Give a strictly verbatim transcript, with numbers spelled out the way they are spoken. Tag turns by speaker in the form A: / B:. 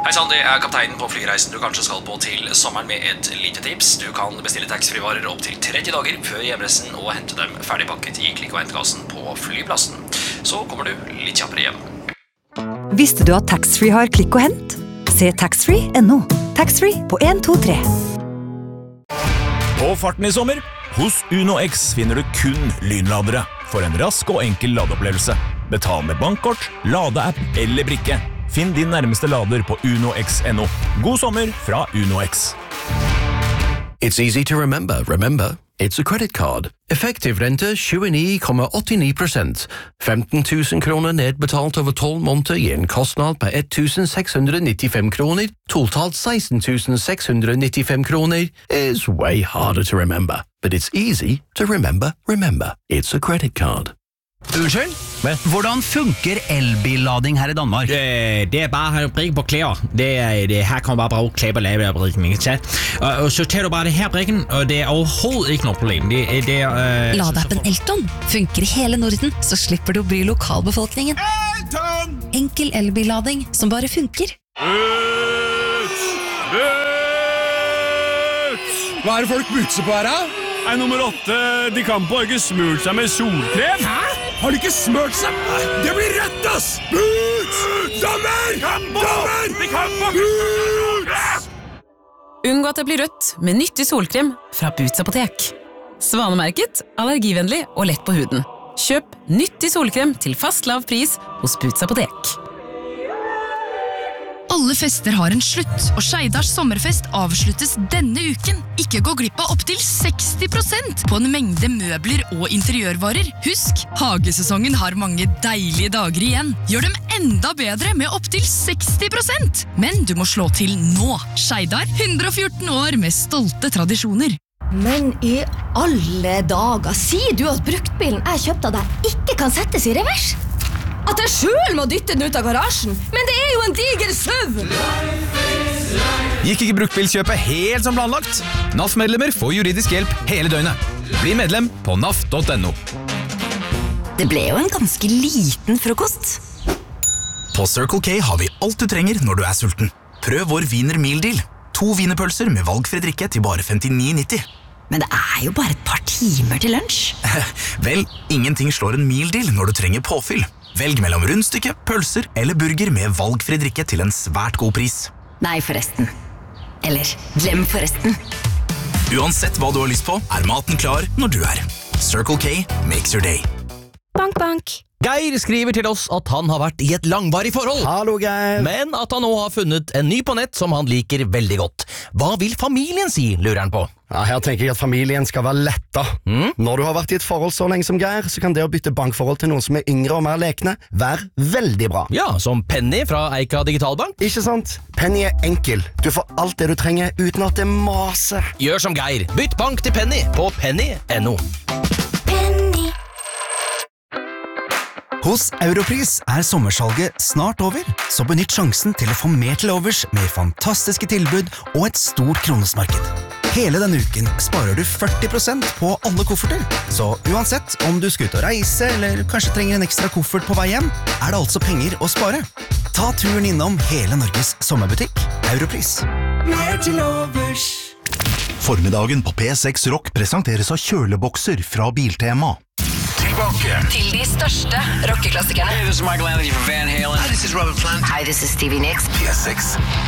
A: Hei sann, det er kapteinen på flyreisen du kanskje skal på til sommeren med et lite tips. Du kan bestille taxfree-varer opp til tretti dager før hjemreisen og hente dem ferdigpakket i klikk- og hentekassen på flyplassen. Så kommer du litt kjappere hjem.
B: Visste du at taxfree har klikk og hent? Se taxfree punktum no. Taxfree på en to tre.
C: På farten i sommer, hos Uno X finner du kun lynladere for en rask og enkel ladeopplevelse. Betal med bankkort, ladeapp eller brikke. Finn din nærmeste lader på uno x punktum no. God sommer fra Uno X.
D: It's easy to remember. Remember, it's a credit card. Effektiv rente tjueni komma åttini prosent. femten tusen kroner nedbetalt over tolv måneder gir en kostnad på ett tusen seks hundre nittifem kroner. Totalt seksten tusen seks hundre nittifem kroner is way harder to remember. But it's easy to remember. Remember, it's a credit card.
E: Unnskyld? Hvordan funker elbillading her i Danmark?
F: Det, det er bare at brikke på klæder. Det, det her kan bare bruge klæber lave af brikken, ikke sant? Og, og så tager du bare det her brikken, og det er overhovedet ikke noget problem. Det, det er, øh,
G: Ladeappen Elton funker i hele Norden, så slipper du å bry lokalbefolkningen.
C: Elton!
G: Enkel elbillading som bare funker.
C: Boots! Boots!
H: Hva er det folk butser på her, da?
C: Nei, nummer åtte, de kan på ikke smurt seg med solkrem.
H: Hæ? Har de ikke smørt seg? Det blir rett, ass! Boots! Dommer! Dommer!
C: De kan på
H: Boots!
I: Unngå at det blir rødt med nyttig solkrem fra Boots apotek. Svanemerket, allergivennlig og lett på huden. Kjøp nyttig solkrem til fast lav pris hos Boots apotek.
J: Alle fester har en slutt, og Skeidars sommerfest avsluttes denne uken. Ikke gå glipp av opp til seksti prosent på en mengde møbler og interiørvarer. Husk, hagesesongen har mange deilige dager igjen. Gjør dem enda bedre med opp til seksti prosent. Men du må slå til nå. Skeidar, hundre og fjorten år med stolte tradisjoner.
K: Men i alle dager, sier du at bruktbilen jeg kjøpte av deg ikke kan settes i revers? At jeg selv må dytte den ut av garasjen? Men det er jo en diger søv!
H: Gikk ikke bruktbilkjøpet helt som planlagt? N A F-medlemmer får juridisk hjelp hele døgnet. Bli medlem på N A F punktum no.
G: Det ble jo en ganske liten frokost.
H: På Circle K har vi alt du trenger når du er sulten. Prøv vår Wiener Meal Deal. To wienerpølser med valgfri drikke til bare femtini nitti.
G: Men det er jo bare et par timer til lunsj.
H: Vel, ingenting slår en meal deal når du trenger påfyll. Velg mellom rundstykke, pølser eller burger med valgfri drikke til en svært god pris.
G: Nei, forresten. Eller, glem forresten.
H: Uansett hva du har lyst på, er maten klar når du er. Circle K makes your day.
G: Bank, bank.
E: Geir skriver til oss at han har vært i et langvarig forhold.
L: Hallo, Geir.
E: Men at han nå har funnet en ny på nett som han liker veldig godt. Hva vil familien si, lurer han på?
L: Ja, her tenker jeg at familien skal være letta. Mm? Når du har vært i et forhold så lenge som Geir, så kan det å bytte bankforhold til noen som er yngre og mer lekne være veldig bra.
E: Ja, som Penny fra Eika Digitalbank.
L: Ikke sant? Penny er enkel. Du får alt det du trenger uten at det maser.
E: Gjør som Geir. Bytt bank til Penny på penny punktum no.
M: Hos Europris er sommersalget snart over, så benytt sjansen til å få mer til overs med fantastiske tilbud og et stort kronesmarked. Hele denne uken sparer du førti prosent på alle kofferter, så uansett om du skal ut og reise eller kanskje trenger en ekstra koffert på vei hjem, er det altså penger å spare. Ta turen innom hele Norges sommerbutikk, Europris.
N: Mer til overs.
O: Formiddagen på P seks Rock presenteres av kjølebokser fra Biltema.
N: Tilbake
P: til de største rockeklassikerne.
N: Hey, this is Michael Anthony from Van Halen.
P: Hi, this is Robert Plant. Hi, this is Stevie Nicks.
N: P seks